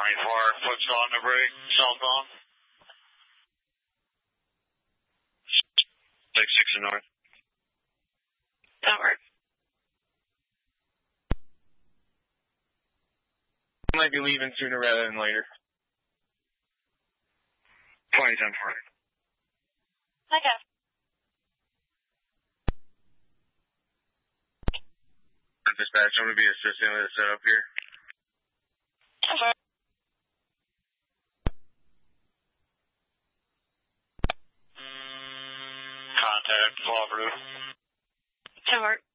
Foot's on the brake, south on. 6 and north. That works. Might be leaving sooner rather than later. 2010 40. Okay. Dispatch, I'm going to be assisting with the setup here. Okay. Contact, cooperative. That works.